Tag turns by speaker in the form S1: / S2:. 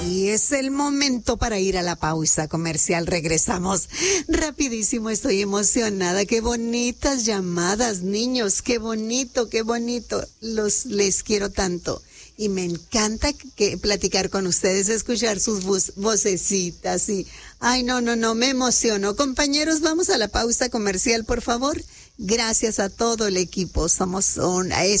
S1: Y es el momento para ir a la pausa comercial. Regresamos rapidísimo. Estoy emocionada. Qué bonitas llamadas, niños. Qué bonito, qué bonito. Les quiero tanto. Y me encanta platicar con ustedes, escuchar sus vocecitas. Y, ay, no, me emociono. Compañeros, vamos a la pausa comercial, por favor. Gracias a todo el equipo. Somos